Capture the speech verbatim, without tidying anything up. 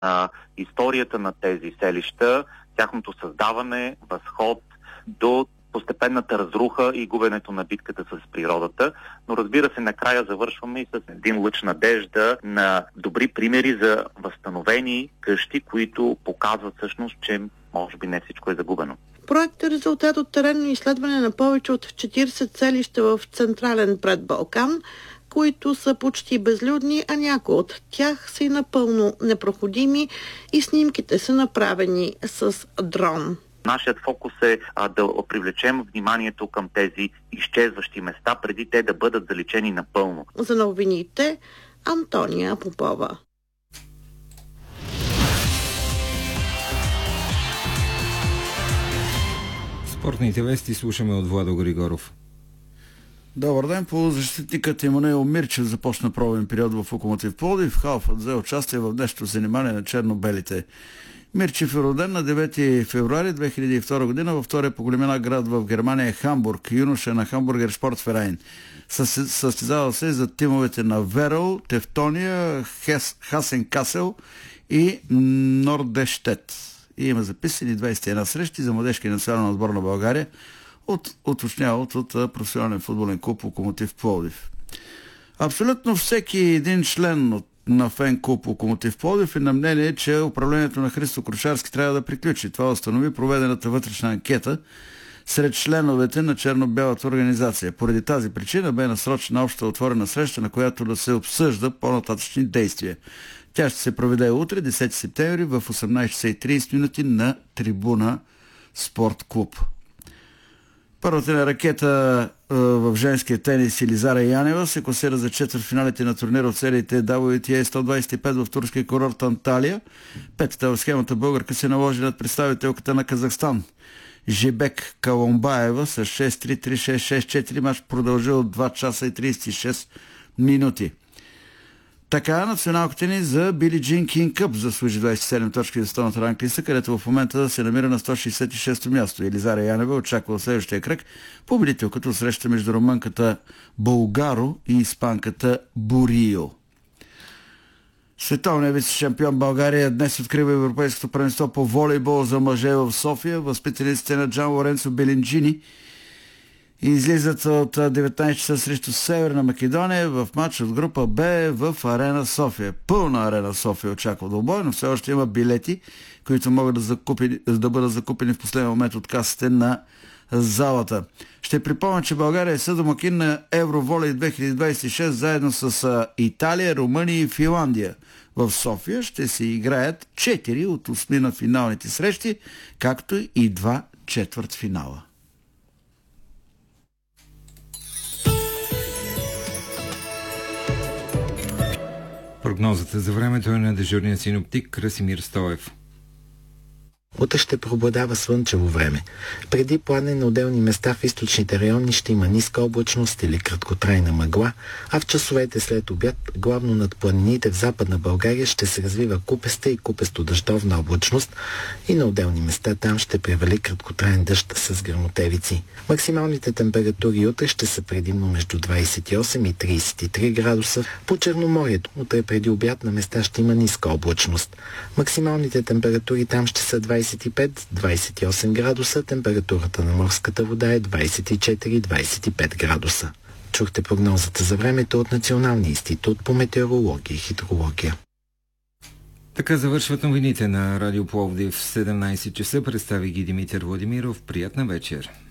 а, историята на тези селища, тяхното създаване, възход до постепенната разруха и губенето на битката с природата. Но разбира се, накрая завършваме и с един лъч надежда на добри примери за възстановени къщи, които показват всъщност, че може би не всичко е загубено. Проектът е резултат от теренно изследване на повече от четирийсет селища в Централен предбалкан, които са почти безлюдни, а някои от тях са и напълно непроходими и снимките са направени с дрон. Нашият фокус е а, да привлечем вниманието към тези изчезващи места, преди те да бъдат заличени напълно. За новините, Антония Попова. Спортните вести слушаме от Владо Григоров. Добър ден. Полузащитникът Емануил Мирчев започна пробен период в Локомотив Пловдив. Халфът взе участие в днешното занимание на черно-белите. Мирчев е роден на девети февруари две хиляди и втора година във втория по големина град в Германия Хамбург, юноша на Хамбургер Спортферайн. Състезавал се за тимовете на Верел, Тевтония, Хес, Хасен Касел и Нордештет. И има записани двайсет и една срещи за младежки национален отбор на България, от, уточняват от професионален футболен клуб Локомотив Пловдив. Абсолютно всеки един член от на фен клуб Локомотив Пловдив е на мнение, че управлението на Христо Крушарски трябва да приключи. Това установи проведената вътрешна анкета сред членовете на черно-бялата организация. Поради тази причина бе насрочена обща отворена среща, на която да се обсъжда по-нататъчни действия. Тя ще се проведе утре, десети септември, в осемнайсет часа и трийсет минути на трибуна Спорт клуб. Първата на ракета е, в женския тенис Елизара Янева се класира за четвъртфиналите на турнира от сериите дабъл ю ти ей сто двайсет и пет в турския курорт Анталия. Петата в схемата българка се наложи над представителката на Казахстан Жебек Каломбаева с шест три три шест шест четири. Мач продължи от два часа и трийсет и шест минути. Така, националката ни за Били Джин Кинг Къп заслужи двайсет и седем точки за световната ранглиста, където в момента се намира на сто шейсет и шесто място. Елизара Янева очаква в следващия кръг победителката среща между румънката Болгаро и испанката Бурио. Световният вице-шампион България днес открива Европейското първенство по волейбол за мъже в София. Възпитаниците на Джан Лоренцо Белинджини и излизат от деветнайсет часа срещу Северна Македония в матч от група Б в Арена София. Пълна Арена София очаква двубой, но все още има билети, които могат да, закупи, да бъдат закупени в последния момент от касите на залата. Ще припомня, че България е съдомакин на Евроволей две хиляди двайсет и шест заедно с Италия, Румъния и Финландия. В София ще се играят четири от осми на финалните срещи, както и два четвъртфинала. Прогнозата за времето е на дежурния синоптик Красимир Стоев. Утре ще преобладава слънчево време. Преди пладне на отделни места в източните райони ще има ниска облачност или краткотрайна мъгла, а в часовете след обяд, главно над планините в Западна България, ще се развива купеста и купесто-дъждовна облачност и на отделни места там ще превали краткотраен дъжд с гръмотевици. Максималните температури утре ще са предимно между двайсет и осем и трийсет и три градуса. По Черноморието утре преди обяд на места ще има ниска облачност. Максималните температури там ще са двайсет и пет до двайсет и осем градуса, температурата на морската вода е двайсет и четири до двайсет и пет градуса. Чухте прогнозата за времето от Националния институт по метеорология и хидрология. Така завършват новините на Радио Пловдив в седемнайсет часа. Представи ги Димитър Владимиров. Приятна вечер.